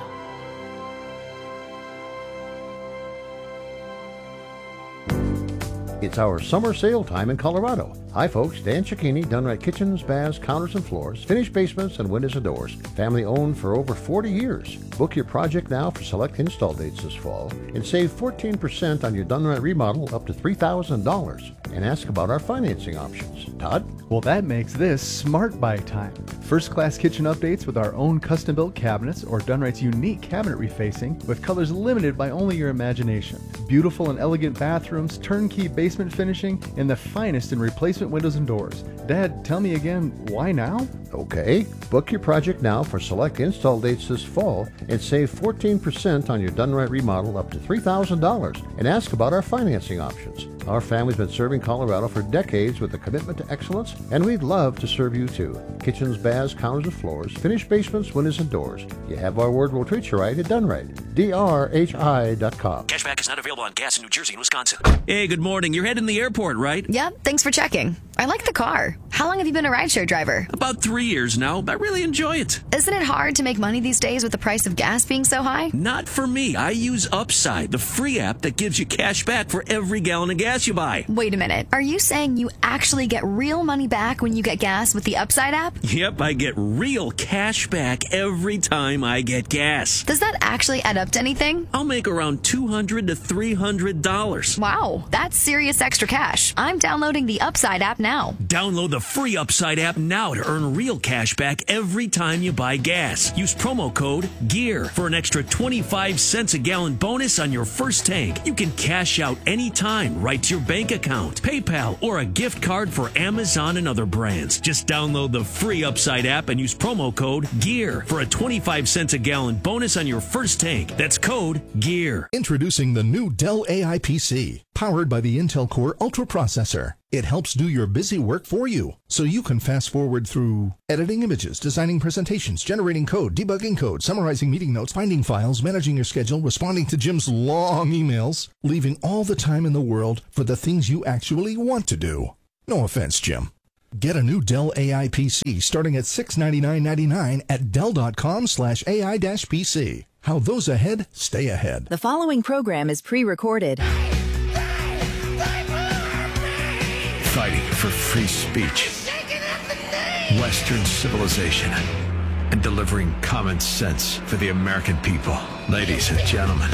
[SPEAKER 20] It's our summer sale time in Colorado. Hi folks, Dan Cicchini, Dunright Kitchens, Baths, Counters and Floors, finished basements and windows and doors. Family owned for over 40 years. Book your project now for select install dates this fall and save 14% on your Dunright remodel up to $3,000. And ask about our financing options. Todd?
[SPEAKER 21] Well, that makes this Smart Buy time. First-class kitchen updates with our own custom-built cabinets or Dunright's unique cabinet refacing with colors limited by only your imagination. Beautiful and elegant bathrooms, turnkey basement finishing, and the finest in replacement windows and doors. Dad, tell me again, why now?
[SPEAKER 20] Okay, book your project now for select install dates this fall and save 14% on your Dunright remodel up to $3,000 and ask about our financing options. Our family's been serving Colorado for decades with a commitment to excellence, and we'd love to serve you too. Kitchens, baths, counters and floors, finished basements, windows and doors. You have our word, we'll treat you right at Dunright. DRHI.com.
[SPEAKER 22] Cashback is not available on gas in New Jersey and Wisconsin.
[SPEAKER 23] Hey, good morning. You're heading to the airport, right?
[SPEAKER 24] Yep, thanks for checking. I like the car. How long have you been a rideshare driver?
[SPEAKER 23] About 3 years now. I really enjoy it.
[SPEAKER 24] Isn't it hard to make money these days with the price of gas being so high?
[SPEAKER 23] Not for me. I use Upside, the free app that gives you cash back for every gallon of gas you buy.
[SPEAKER 24] Wait a minute. Are you saying you actually get real money back when you get gas with the Upside app?
[SPEAKER 23] Yep, I get real cash back every time I get gas.
[SPEAKER 24] Does that actually add up to anything?
[SPEAKER 23] I'll make around $200 to $300.
[SPEAKER 24] Wow, that's serious extra cash. I'm downloading the Upside app now. now.
[SPEAKER 23] Download the free Upside app now to earn real cash back every time you buy gas. Use promo code GEAR for an extra 25 cents a gallon bonus on your first tank. You can cash out anytime right to your bank account, PayPal, or a gift card for Amazon and other brands. Just download the free Upside app and use promo code GEAR for a 25 cents a gallon bonus on your first tank. That's code GEAR.
[SPEAKER 1] Introducing the new Dell AI PC, powered by the Intel Core Ultra processor. It helps do your busy work for you, so you can fast forward through editing images, designing presentations, generating code, debugging code, summarizing meeting notes, finding files, managing your schedule, responding to Jim's long emails, leaving all the time in the world for the things you actually want to do. No offense, Jim. Get a new Dell AI PC starting at $699.99 at Dell.com/AI-PC. How those ahead stay ahead.
[SPEAKER 14] The following program is pre-recorded.
[SPEAKER 2] Fighting for free speech, Western civilization, and delivering common sense for the American people. Ladies and gentlemen,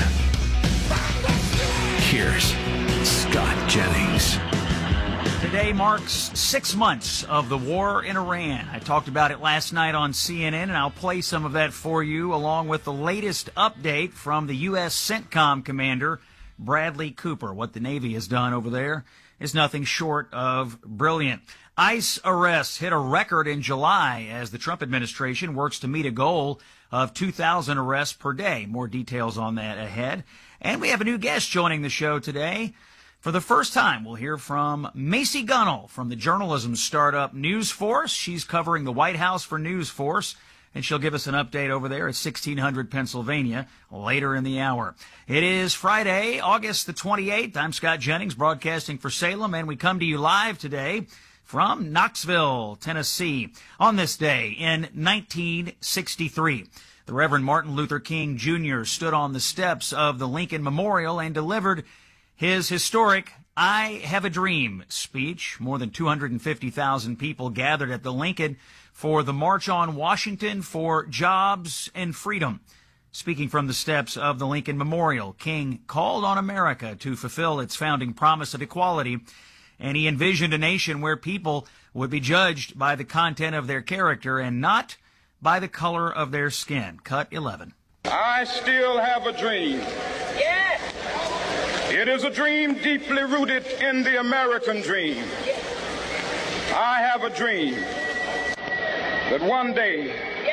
[SPEAKER 2] here's Scott Jennings.
[SPEAKER 3] Today marks 6 months of the war in Iran. I talked about it last night on CNN, and I'll play some of that for you, along with the latest update from the U.S. CENTCOM commander, Bradley Cooper. What the Navy has done over there is nothing short of brilliant. ICE arrests hit a record in July as the Trump administration works to meet a goal of 2,000 arrests per day. More details on that ahead. And we have a new guest joining the show today. For the first time, we'll hear from Macy Gunnell from the journalism startup News Force. She's covering the White House for News Force, and she'll give us an update over there at 1600 Pennsylvania later in the hour. It is Friday, August the 28th. I'm Scott Jennings, broadcasting for Salem, and we come to you live today from Knoxville, Tennessee. On this day in 1963, the Reverend Martin Luther King Jr. stood on the steps of the Lincoln Memorial and delivered his historic I Have a Dream speech. More than 250,000 people gathered at the Lincoln for the March on Washington for Jobs and Freedom. Speaking from the steps of the Lincoln Memorial, King called on America to fulfill its founding promise of equality, and he envisioned a nation where people would be judged by the content of their character and not by the color of their skin. Cut 11.
[SPEAKER 4] I still have a dream. Yes! It is a dream deeply rooted in the American dream. I have a dream that one day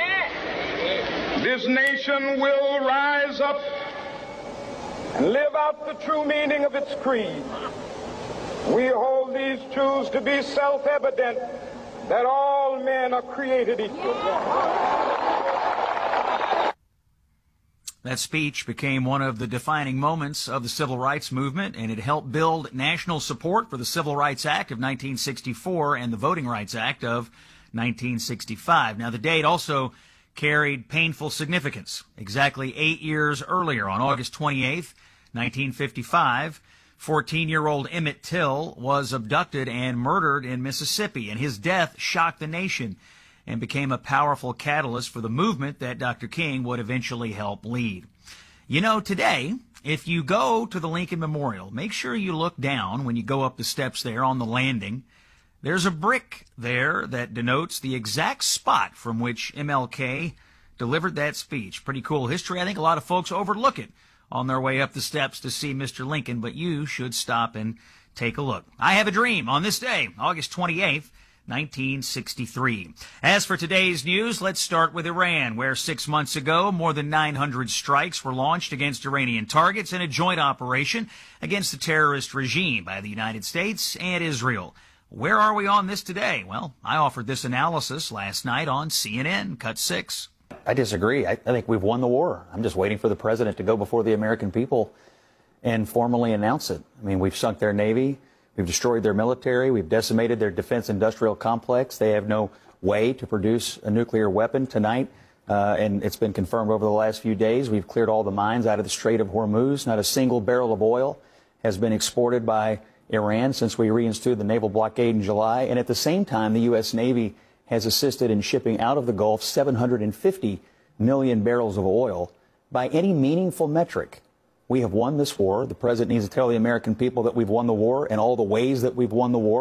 [SPEAKER 4] this nation will rise up and live out the true meaning of its creed. We hold these truths to be self-evident, that all men are created equal.
[SPEAKER 3] That speech became one of the defining moments of the civil rights movement, and it helped build national support for the Civil Rights Act of 1964 and the Voting Rights Act of 1965. Now, the date also carried painful significance. Exactly 8 years earlier, on August 28th, 1955, 14-year-old Emmett Till was abducted and murdered in Mississippi, and his death shocked the nation and became a powerful catalyst for the movement that Dr. King would eventually help lead. You know, today, if you go to the Lincoln Memorial, make sure you look down when you go up the steps there on the landing. There's a brick there that denotes the exact spot from which MLK delivered that speech. Pretty cool history. I think a lot of folks overlook it on their way up the steps to see Mr. Lincoln, but you should stop and take a look. I have a dream on this day, August 28th, 1963. As for today's news, let's start with Iran, where 6 months ago, more than 900 strikes were launched against Iranian targets in a joint operation against the terrorist regime by the United States and Israel. Where are we on this today? Well, I offered this analysis last night on CNN, Cut 6.
[SPEAKER 25] I disagree. I think we've won the war. I'm just waiting for the president to go before the American people and formally announce it. I mean, we've sunk their Navy. We've destroyed their military. We've decimated their defense industrial complex. They have no way to produce a nuclear weapon tonight. And it's been confirmed over the last few days. We've cleared all the mines out of the Strait of Hormuz. Not a single barrel of oil has been exported by Iran since we reinstituted the naval blockade in July. And at the same time, the U.S. Navy has assisted in shipping out of the Gulf 750 million barrels of oil. By any meaningful metric, we have won this war. The president needs to tell the American people that we've won the war and all the ways that we've won the war.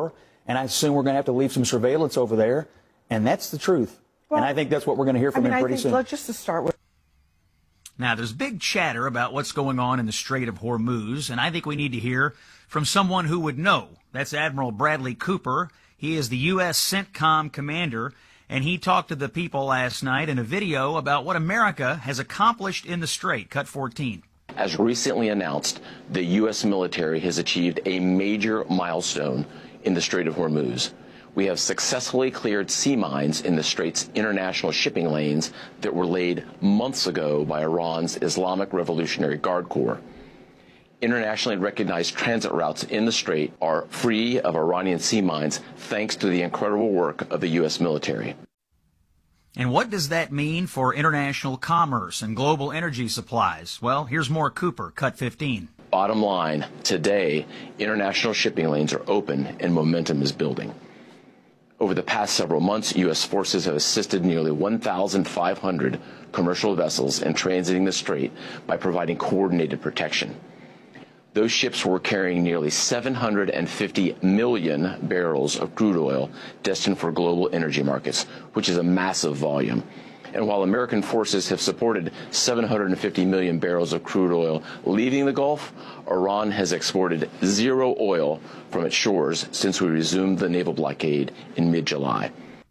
[SPEAKER 25] and I assume we're going to have to leave some surveillance over there, and that's the truth.
[SPEAKER 5] Well,
[SPEAKER 25] and I think that's what we're going to hear from him pretty soon.
[SPEAKER 5] Let's just to start with.
[SPEAKER 3] Now, there's big chatter about what's going on in the Strait of Hormuz, and I think we need to hear from someone who would know. That's Admiral Bradley Cooper. He is the U.S. CENTCOM commander, and he talked to the people last night in a video about what America has accomplished in the Strait. Cut 14.
[SPEAKER 7] As recently announced, the U.S. military has achieved a major milestone in the Strait of Hormuz. We have successfully cleared sea mines in the Strait's international shipping lanes that were laid months ago by Iran's Islamic Revolutionary Guard Corps. Internationally recognized transit routes in the Strait are free of Iranian sea mines thanks to the incredible work of the U.S. military.
[SPEAKER 3] And what does that mean for international commerce and global energy supplies? Well, here's more Cooper, cut 15.
[SPEAKER 7] Bottom line, today, international shipping lanes are open and momentum is building. Over the past several months, U.S. forces have assisted nearly 1,500 commercial vessels in transiting the Strait by providing coordinated protection. Those ships were carrying nearly 750 million barrels of crude oil destined for global energy markets, which is a massive volume. And while American forces have supported 750 million barrels of crude oil leaving the Gulf, Iran has exported zero oil from its shores since we resumed the naval blockade in mid-July.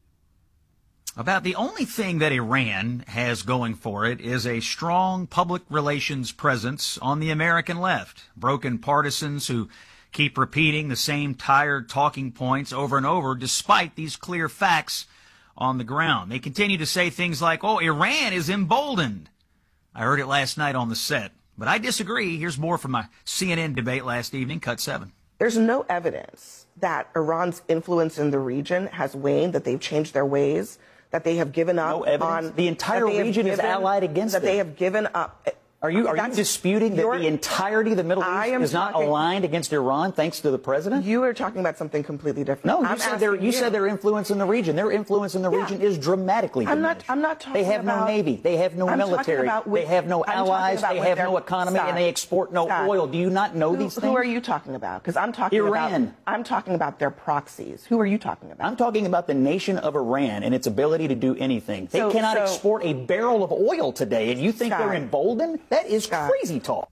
[SPEAKER 3] About the only thing that Iran has going for it is a strong public relations presence on the American left. Broken partisans who keep repeating the same tired talking points over and over despite these clear facts on the ground. They continue to say things like, oh, Iran is emboldened. I heard it last night on the set, but I disagree. Here's more from my CNN debate last evening, cut 7.
[SPEAKER 5] There's no evidence that Iran's influence in the region has waned, that they've changed their ways, that they have given up on
[SPEAKER 25] the entire region is allied against
[SPEAKER 5] that they have given up.
[SPEAKER 25] Are you disputing that the entirety of the Middle East is not aligned against Iran thanks to the president?
[SPEAKER 5] You are talking about something completely different.
[SPEAKER 25] No, you said their influence in the region. Their influence in the region is dramatically diminished.
[SPEAKER 5] I'm not talking
[SPEAKER 25] They have no navy. They have no military. They have no allies. They have no economy, and they export no oil. Do you not know these things?
[SPEAKER 5] Who are you talking about? Because I'm talking
[SPEAKER 25] Iran.
[SPEAKER 5] I'm talking about their proxies. Who are you talking about?
[SPEAKER 25] I'm talking about the nation of Iran and its ability to do anything. They cannot export a barrel of oil today, and you think they're emboldened? That is crazy talk.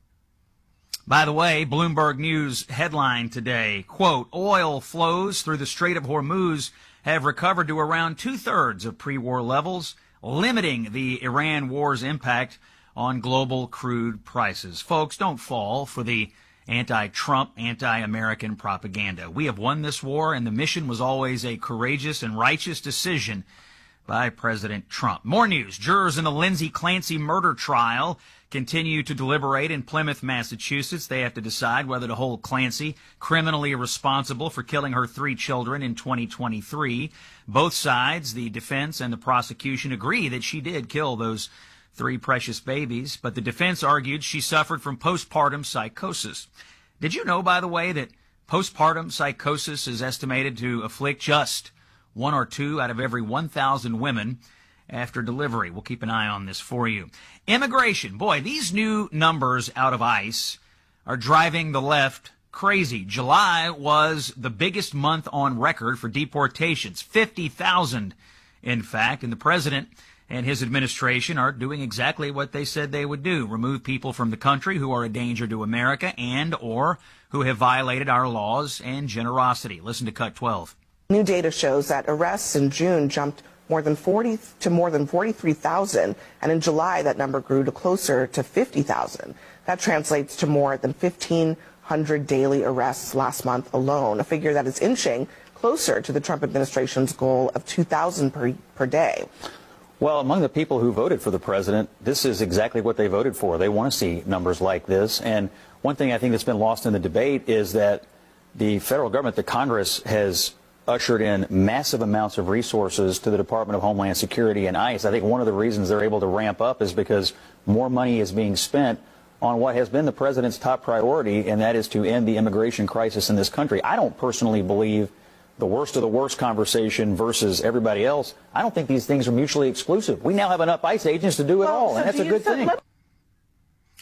[SPEAKER 3] By the way, Bloomberg News headline today, quote, oil flows through the Strait of Hormuz have recovered to around 2/3 of pre-war levels, limiting the Iran war's impact on global crude prices. Folks, don't fall for the anti-Trump, anti-American propaganda. We have won this war, and the mission was always a courageous and righteous decision by President Trump. More news. Jurors in the Lindsay Clancy murder trial continue to deliberate in Plymouth, Massachusetts. They have to decide whether to hold Clancy criminally responsible for killing her 3 children in 2023. Both sides, the defense and the prosecution, agree that she did kill those 3 precious babies, but the defense argued she suffered from postpartum psychosis. Did you know, by the way, that postpartum psychosis is estimated to afflict just 1 or 2 out of every 1,000 women after delivery? We'll keep an eye on this for you. Immigration. Boy, these new numbers out of ICE are driving the left crazy. July was the biggest month on record for deportations, 50,000 in fact, and the president and his administration are doing exactly what they said they would do, remove people from the country who are a danger to America and or who have violated our laws and generosity. Listen to Cut 12.
[SPEAKER 5] New data shows that arrests in June jumped more than 43,000, and in July that number grew to closer to 50,000. That translates to more than 1,500 daily arrests last month alone, a figure that is inching closer to the Trump administration's goal of 2,000 per day.
[SPEAKER 25] Well, among the people who voted for the president, this is exactly what they voted for. They want to see numbers like this. And one thing I think that's been lost in the debate is that the federal government, the Congress, has ushered in massive amounts of resources to the Department of Homeland Security and ICE. I think one of the reasons they're able to ramp up is because more money is being spent on what has been the president's top priority, and that is to end the immigration crisis in this country. I don't personally believe the worst of the worst conversation versus everybody else. I don't think these things are mutually exclusive. We now have enough ICE agents to do it all, and that's a good thing.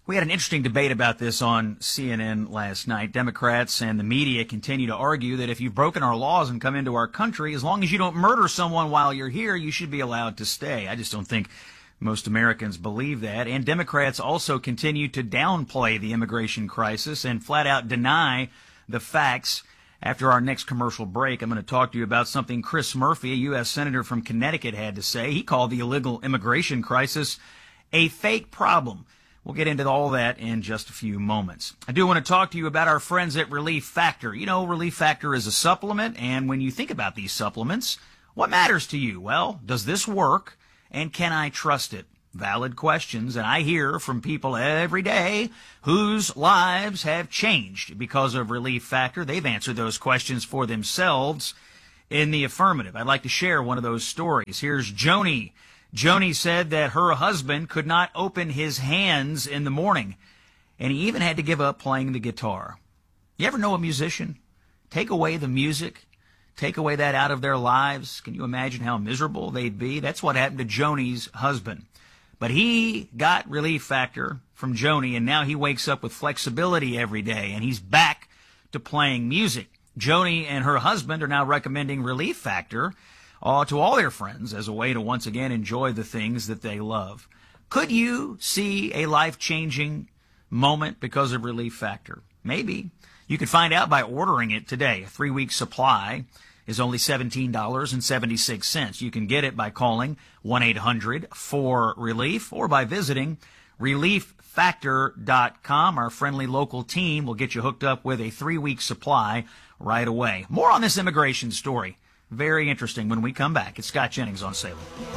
[SPEAKER 3] We had an interesting debate about this on CNN last night. Democrats and the media continue to argue that if you've broken our laws and come into our country, as long as you don't murder someone while you're here, you should be allowed to stay. I just don't think most Americans believe that. And Democrats also continue to downplay the immigration crisis and flat out deny the facts. After our next commercial break, I'm going to talk to you about something Chris Murphy, a U.S. Senator from Connecticut, had to say. He called the illegal immigration crisis a fake problem. We'll get into all that in just a few moments. I do want to talk to you about our friends at Relief Factor. You know, Relief Factor is a supplement, and when you think about these supplements, what matters to you? Well, does this work, and can I trust it? Valid questions, and I hear from people every day whose lives have changed because of Relief Factor. They've answered those questions for themselves in the affirmative. I'd like to share one of those stories. Here's Joni. Joni said that her husband could not open his hands in the morning, and he even had to give up playing the guitar. You ever know a musician? Take away the music, take away that out of their lives. Can you imagine how miserable they'd be? That's what happened to Joni's husband. But he got Relief Factor from Joni, and now he wakes up with flexibility every day, and he's back to playing music. Joni and her husband are now recommending Relief Factor to all their friends as a way to once again enjoy the things that they love. Could you see a life-changing moment because of Relief Factor? Maybe. You can find out by ordering it today. A 3-week supply is only $17.76. You can get it by calling 1-800-4RELIEF or by visiting ReliefFactor.com. Our friendly local team will get you hooked up with a 3-week supply right away. More on this immigration story. Very interesting when we come back. It's Scott Jennings on Salem.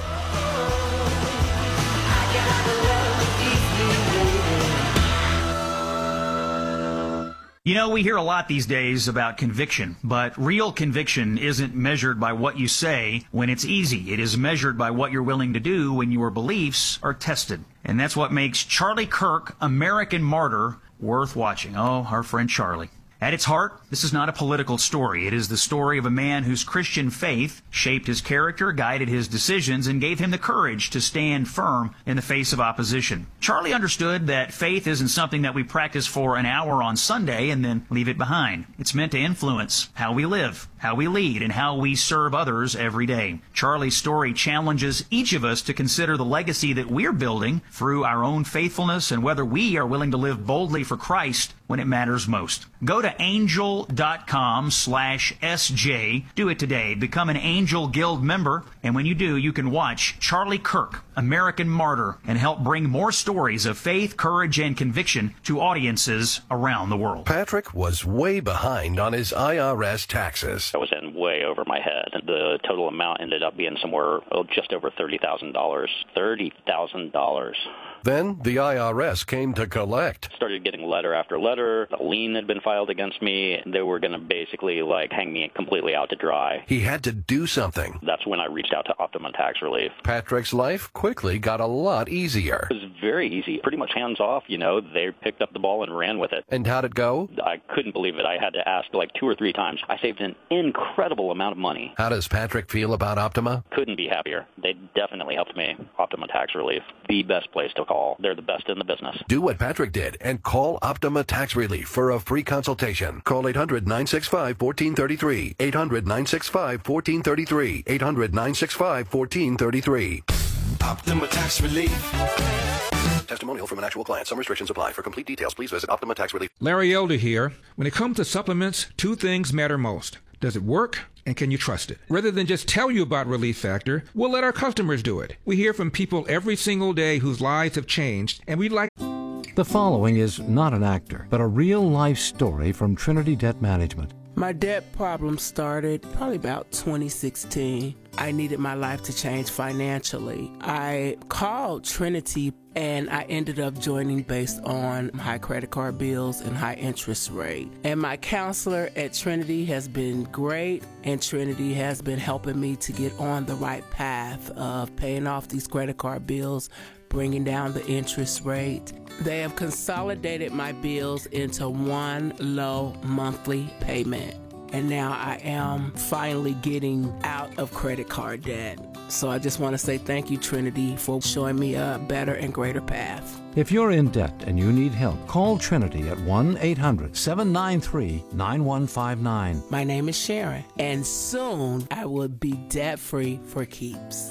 [SPEAKER 3] You know, we hear a lot these days about conviction, but real conviction isn't measured by what you say when it's easy. It is measured by what you're willing to do when your beliefs are tested. And that's what makes Charlie Kirk, American Martyr, worth watching. Oh, our friend Charlie. At its heart, this is not a political story. It is the story of a man whose Christian faith shaped his character, guided his decisions, and gave him the courage to stand firm in the face of opposition. Charlie understood that faith isn't something that we practice for an hour on Sunday and then leave it behind. It's meant to influence how we live, how we lead, and how we serve others every day. Charlie's story challenges each of us to consider the legacy that we're building through our own faithfulness and whether we are willing to live boldly for Christ when it matters most. Go to angel.com/SJ. Do it today. Become an Angel Guild member. And when you do, you can watch Charlie Kirk, American Martyr, and help bring more stories of faith, courage, and conviction to audiences around the world.
[SPEAKER 8] Patrick was way behind on his IRS taxes.
[SPEAKER 9] I was in way over my head. The total amount ended up being somewhere just over $30,000. $30,000.
[SPEAKER 8] Then the IRS came to collect.
[SPEAKER 9] Started getting letter after letter. A lien had been filed against me. They were going to basically hang me completely out to dry.
[SPEAKER 8] He had to do something.
[SPEAKER 9] That's when I reached out to Optima Tax Relief.
[SPEAKER 8] Patrick's life quickly got a lot easier.
[SPEAKER 9] It was very easy. Pretty much hands off, They picked up the ball and ran with it.
[SPEAKER 8] And how'd it go?
[SPEAKER 9] I couldn't believe it. I had to ask 2 or 3 times. I saved an incredible amount of money.
[SPEAKER 8] How does Patrick feel about Optima?
[SPEAKER 9] Couldn't be happier. They definitely helped me. Optima Tax Relief. The best place to call. They're the best in the business.
[SPEAKER 8] Do what Patrick did and call Optima Tax Relief for a free consultation. Call 800-965-1433. 800-965-1433. 800-965-1433.
[SPEAKER 10] Optima Tax Relief.
[SPEAKER 8] Testimonial from an actual client. Some restrictions apply. For complete details, please visit Optima Tax Relief.
[SPEAKER 11] Larry Elder here. When it comes to supplements, 2 things matter most. Does it work? And can you trust it? Rather than just tell you about Relief Factor, we'll let our customers do it. We hear from people every single day whose lives have changed, and we'd like...
[SPEAKER 12] The following is not an actor, but a real-life story from Trinity Debt Management.
[SPEAKER 26] My debt problem started probably about 2016. I needed my life to change financially. I called Trinity and I ended up joining based on high credit card bills and high interest rate. And my counselor at Trinity has been great, and Trinity has been helping me to get on the right path of paying off these credit card bills, bringing down the interest rate. They have consolidated my bills into one low monthly payment. and now I am finally getting out of credit card debt. So I just want to say thank you, Trinity, for showing me a better and greater path.
[SPEAKER 12] If you're in debt and you need help, call Trinity at 1-800-793-9159.
[SPEAKER 26] My name is Sharon, and soon I will be debt-free for keeps.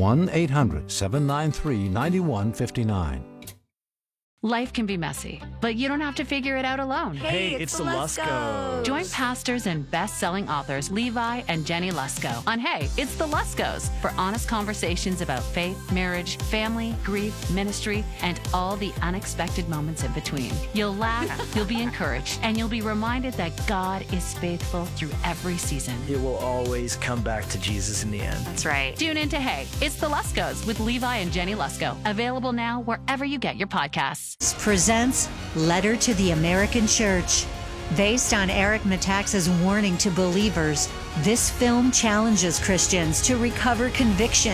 [SPEAKER 12] 1-800-793-9159.
[SPEAKER 6] Life can be messy, but you don't have to figure it out alone.
[SPEAKER 13] Hey, it's the Luskos.
[SPEAKER 6] Join pastors and best-selling authors Levi and Jenny Lusko on Hey, It's the Luskos for honest conversations about faith, marriage, family, grief, ministry, and all the unexpected moments in between. You'll laugh, you'll be encouraged, and you'll be reminded that God is faithful through every season.
[SPEAKER 13] It will always come back to Jesus in the end.
[SPEAKER 6] That's right. Tune in to Hey, It's the Luskos with Levi and Jenny Lusko. Available now wherever you get your podcasts.
[SPEAKER 15] Presents Letter to the American Church. Based on Eric Metaxas' warning to believers, this film challenges Christians to recover conviction